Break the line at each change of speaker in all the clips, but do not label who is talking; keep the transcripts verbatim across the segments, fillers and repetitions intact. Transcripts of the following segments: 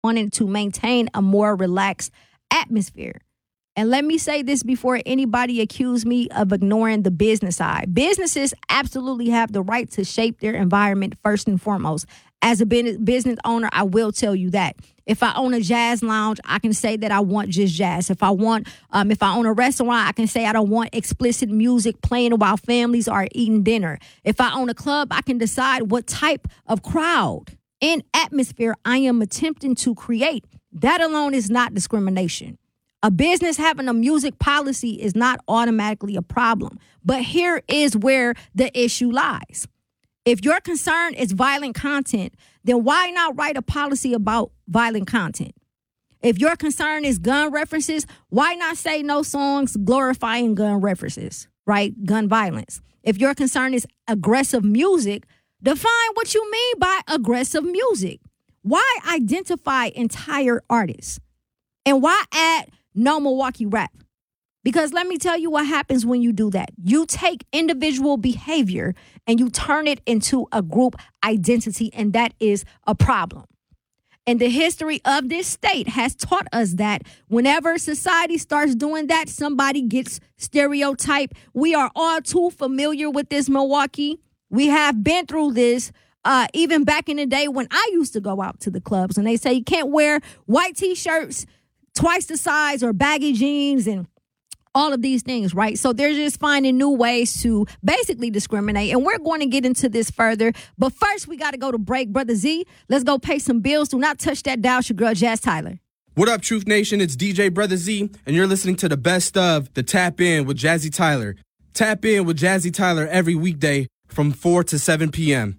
wanted to maintain a more relaxed atmosphere. And let me say this before anybody accuse me of ignoring the business side. Businesses absolutely have the right to shape their environment first and foremost. As a business owner, I will tell you that. If I own a jazz lounge, I can say that I want just jazz. If I want, um, if I own a restaurant, I can say I don't want explicit music playing while families are eating dinner. If I own a club, I can decide what type of crowd and atmosphere I am attempting to create. That alone is not discrimination. A business having a music policy is not automatically a problem. But here is where the issue lies. If your concern is violent content, then why not write a policy about violent content? If your concern is gun references, why not say no songs glorifying gun references, right? Gun violence. If your concern is aggressive music, define what you mean by aggressive music. Why identify entire artists? And why add no Milwaukee rap? Because let me tell you what happens when you do that. You take individual behavior and you turn it into a group identity, and that is a problem. And the history of this state has taught us that whenever society starts doing that, somebody gets stereotyped. We are all too familiar with this, Milwaukee. We have been through this uh, even back in the day when I used to go out to the clubs, and they say you can't wear white T-shirts twice the size or baggy jeans and all of these things, right? So they're just finding new ways to basically discriminate. And we're going to get into this further. But first, we got to go to break. Brother Z, let's go pay some bills. Do not touch that dial. It's your girl, Jazz Tyler.
What up, Truth Nation? It's D J Brother Z, and you're listening to the best of the Tap In with Jazzy Tyler. Tap In with Jazzy Tyler every weekday from four to seven p.m.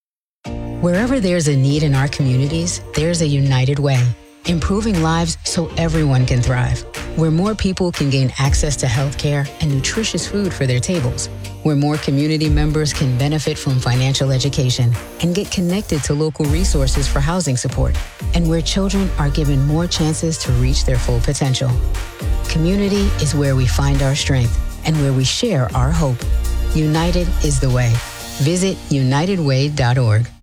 Wherever there's a need in our communities, there's a United Way. Improving lives so everyone can thrive. Where more people can gain access to healthcare and nutritious food for their tables. Where more community members can benefit from financial education and get connected to local resources for housing support. And where children are given more chances to reach their full potential. Community is where we find our strength and where we share our hope. United is the way. Visit united way dot org.